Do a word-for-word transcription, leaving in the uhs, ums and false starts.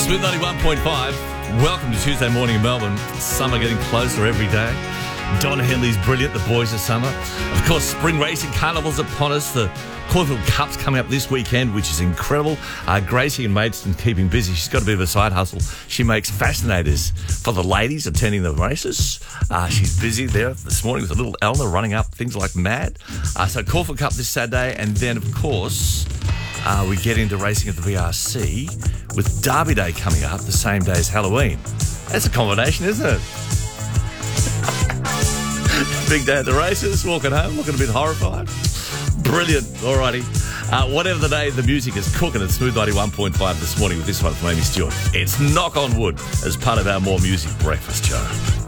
Smooth ninety-one point five. Welcome to Tuesday morning in Melbourne. Summer getting closer every day. Don Henley's brilliant. The boys of summer. Of course, spring racing carnival's upon us. The Caulfield Cup's coming up this weekend, which is incredible. Uh, Gracie and Maidstone keeping busy. She's got a bit of a side hustle. She makes fascinators for the ladies attending the races. Uh, she's busy there this morning with a little Elna running up things like mad. Uh, so Caulfield Cup this Saturday, and then of course uh, we get into racing at the V R C with Derby Day coming up the same day as Halloween. That's a combination, isn't it? Big day at the races, walking home, looking a bit horrified. Brilliant. Alrighty. Uh, whatever the day, the music is cooking at Smooth ninety-one point five this morning with this one from Amy Stewart. It's Knock on Wood as part of our More Music Breakfast show.